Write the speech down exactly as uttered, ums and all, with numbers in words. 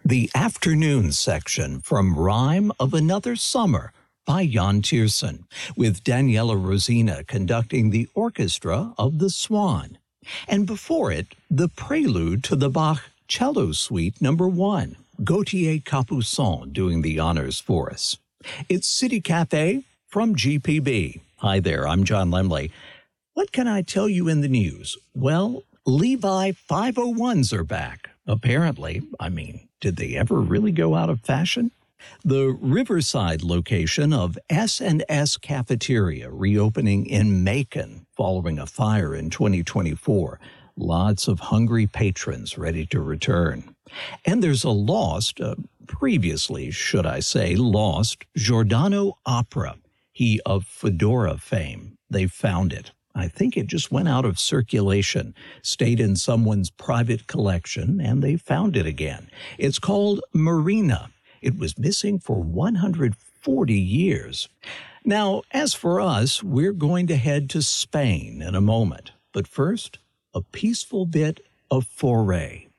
The afternoon section from Rhyme of Another Summer by Jan Tiersen, with Daniela Rosina conducting the orchestra of the Swan. And before it, the prelude to the Bach Cello Suite number one, Gautier Capuçon doing the honors for us. It's City Cafe from G P B. Hi there, I'm John Lemley. What can I tell you in the news? Well, Levi five oh ones are back. Apparently, I mean, did they ever really go out of fashion? The Riverside location of S and S Cafeteria reopening in Macon following a fire in twenty twenty-four. Lots of hungry patrons ready to return. And there's a lost, uh, previously, should I say, lost Giordano opera. He of Fedora fame. They found it. I think it just went out of circulation, stayed in someone's private collection, and they found it again. It's called Marina. It was missing for one hundred forty years. Now, as for us, we're going to head to Spain in a moment. But first, a peaceful bit of Foray.